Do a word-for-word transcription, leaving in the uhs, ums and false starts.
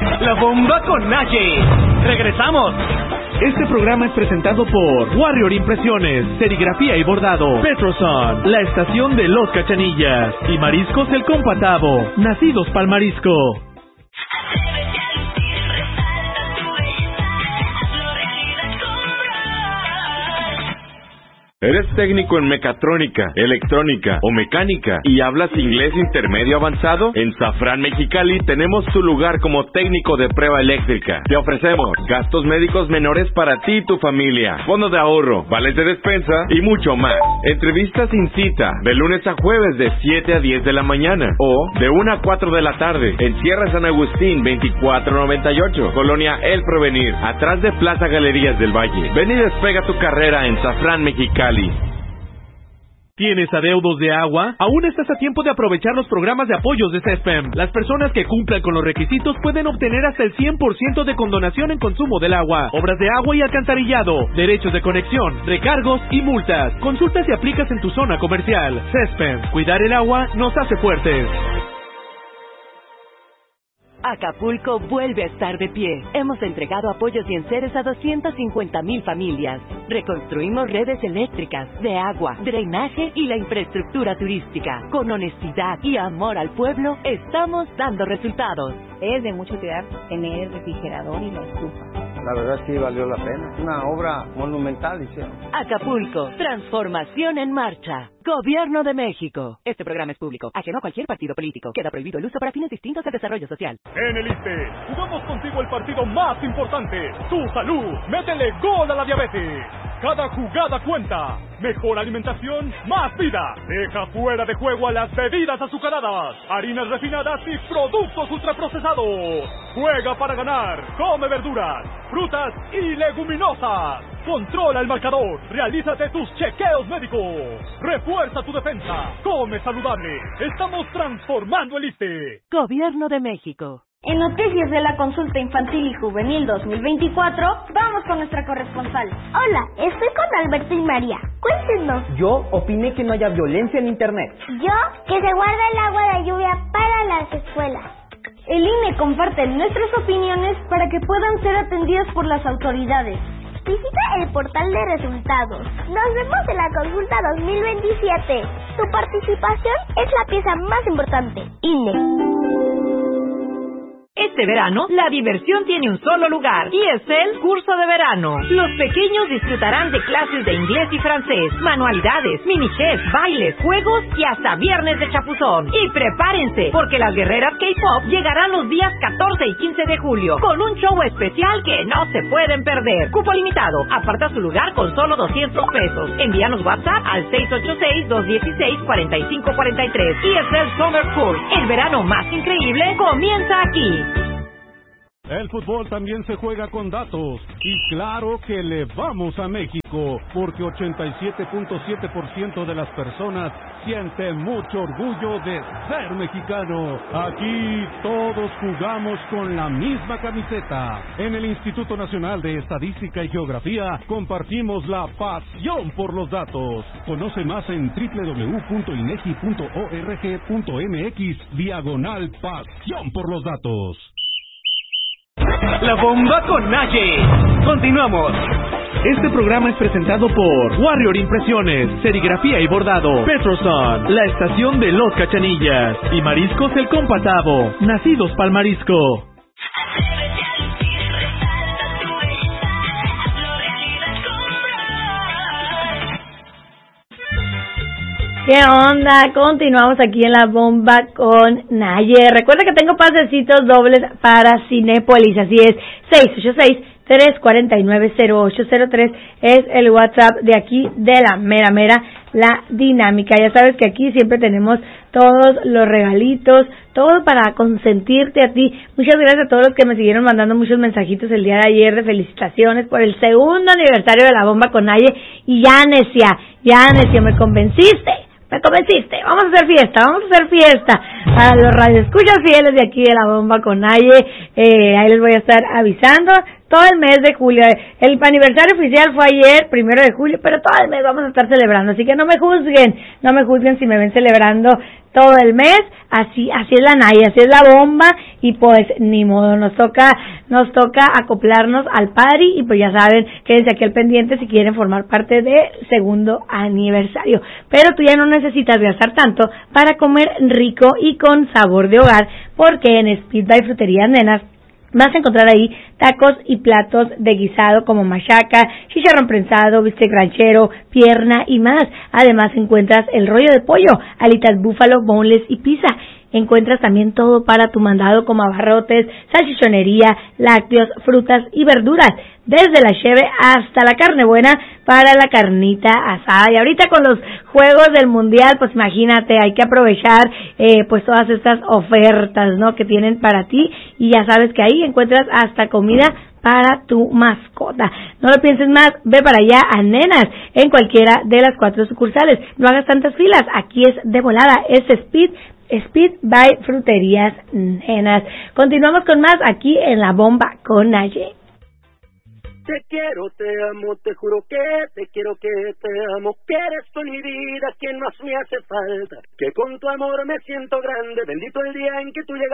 La Bomba con Naye. ¡Regresamos! Este programa es presentado por Warrior Impresiones, Serigrafía y Bordado, Petroson, la estación de Los Cachanillas y Mariscos El Compatavo, nacidos pa'l marisco. ¿Eres técnico en mecatrónica, electrónica o mecánica y hablas inglés intermedio avanzado? En Safran Mexicali tenemos tu lugar como técnico de prueba eléctrica. Te ofrecemos gastos médicos menores para ti y tu familia, fondo de ahorro, vales de despensa y mucho más. Entrevistas sin cita, de lunes a jueves de siete a diez de la mañana o de una a cuatro de la tarde en Sierra San Agustín veinticuatro noventa y ocho, Colonia El Provenir, atrás de Plaza Galerías del Valle. Ven y despega tu carrera en Safran Mexicali. ¿Tienes adeudos de agua? Aún estás a tiempo de aprovechar los programas de apoyos de CESPEM. Las personas que cumplan con los requisitos pueden obtener hasta el cien por ciento de condonación en consumo del agua, obras de agua y alcantarillado, derechos de conexión, recargos y multas. Consulta si aplicas en tu zona comercial. CESPEM. Cuidar el agua nos hace fuertes. Acapulco vuelve a estar de pie. Hemos entregado apoyos y enseres a doscientas cincuenta mil familias. Reconstruimos redes eléctricas, de agua, drenaje y la infraestructura turística. Con honestidad y amor al pueblo, estamos dando resultados. Es de mucha utilidad tener el refrigerador y la estufa. La verdad sí valió la pena. Una obra monumental hicieron. Acapulco, transformación en marcha. Gobierno de México. Este programa es público, ajeno a cualquier partido político. Queda prohibido el uso para fines distintos de desarrollo social. En el ISSSTE, jugamos contigo el partido más importante, tu salud. Métele gol a la diabetes. Cada jugada cuenta. Mejor alimentación, más vida. Deja fuera de juego a las bebidas azucaradas, harinas refinadas y productos ultraprocesados. Juega para ganar. Come verduras, frutas y leguminosas. Controla el marcador. Realízate tus chequeos médicos. Refuerza tu defensa. Come saludable. Estamos transformando el ISSSTE. Gobierno de México. En noticias de la consulta infantil y juvenil dos mil veinticuatro, vamos con nuestra corresponsal. Hola, estoy con Alberto y María. Cuéntenos. Yo opiné que no haya violencia en internet. Yo, que se guarda el agua de lluvia para las escuelas. El I N E comparte nuestras opiniones para que puedan ser atendidas por las autoridades. Visita el portal de resultados. Nos vemos en la consulta dos mil veintisiete. Tu participación es la pieza más importante. I N E. Este verano, la diversión tiene un solo lugar, y es el curso de verano. Los pequeños disfrutarán de clases de inglés y francés, manualidades, mini chefs, bailes, juegos y hasta viernes de chapuzón. Y prepárense, porque las guerreras K-pop llegarán los días catorce y quince de julio, con un show especial que no se pueden perder. Cupo limitado, aparta su lugar con solo doscientos pesos. Envíanos WhatsApp al seis ocho seis, dos uno seis, cuatro cinco cuatro tres. E S L Summer Course, el verano más increíble, comienza aquí. El fútbol también se juega con datos, y claro que le vamos a México, porque ochenta y siete punto siete por ciento de las personas sienten mucho orgullo de ser mexicano. Aquí todos jugamos con la misma camiseta. En el Instituto Nacional de Estadística y Geografía compartimos la pasión por los datos. Conoce más en doble u doble u doble u punto inegi punto org punto mx diagonal pasión por los datos. La Bomba con Naye. Continuamos. Este programa es presentado por Warrior Impresiones, Serigrafía y Bordado, Petroson, la estación de Los Cachanillas y Mariscos El Compatavo, nacidos pa'l marisco. ¿Qué onda? Continuamos aquí en La Bomba con Naye. Recuerda que tengo pasecitos dobles para Cinépolis, así es, seis ocho seis, tres cuatro nueve, cero ocho cero tres es el WhatsApp de aquí de la mera mera, la dinámica. Ya sabes que aquí siempre tenemos todos los regalitos, todo para consentirte a ti. Muchas gracias a todos los que me siguieron mandando muchos mensajitos el día de ayer de felicitaciones por el segundo aniversario de La Bomba con Naye. Y ya, necia, ya, necia, me convenciste. Me convenciste, vamos a hacer fiesta, vamos a hacer fiesta para los radioescuchas fieles de aquí de La Bomba con Naye. Eh, ahí les voy a estar avisando todo el mes de julio. El aniversario oficial fue ayer, primero de julio, pero todo el mes vamos a estar celebrando, así que no me juzguen, no me juzguen si me ven celebrando todo el mes, así así es la Naye, así es la bomba, y pues ni modo, nos toca nos toca acoplarnos al party, y pues ya saben, quédense aquí al pendiente si quieren formar parte del segundo aniversario. Pero tú ya no necesitas gastar tanto para comer rico y con sabor de hogar, porque en Speed by Fruterías Nenas vas a encontrar ahí tacos y platos de guisado como machaca, chicharrón prensado, bistec ranchero, pierna y más. Además encuentras el rollo de pollo, alitas búfalo, boneless y pizza. Encuentras también todo para tu mandado como abarrotes, salchichonería, lácteos, frutas y verduras. Desde la cheve hasta la carne buena para la carnita asada. Y ahorita con los juegos del mundial, pues imagínate, hay que aprovechar eh, pues todas estas ofertas, ¿no?, que tienen para ti. Y ya sabes que ahí encuentras hasta comida para tu mascota. No lo pienses más, ve para allá a Nenas en cualquiera de las cuatro sucursales. No hagas tantas filas, aquí es de volada, es Speed Speed by Fruterías Nenas. Continuamos con más aquí en La Bomba con Naye. Te quiero, te amo, te juro que te quiero, que te amo, que eres tú en mi vida, quien más me hace falta, que con tu amor me siento grande, bendito el día en que tú llegas.